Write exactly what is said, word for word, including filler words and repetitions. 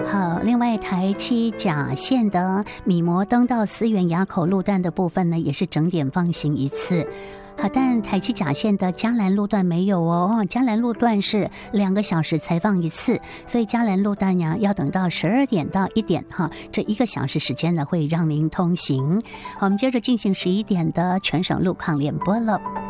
好，另外台七甲线的米摩登到思源垭口路段的部分呢，也是整点放行一次。好，但台七甲线的嘉兰路段没有哦，嘉兰路段是两个小时才放一次，所以嘉兰路段呀要等到十二点到一点哈，这一个小时时间呢会让您通行。好，我们接着进行十一点的全省路况联播了。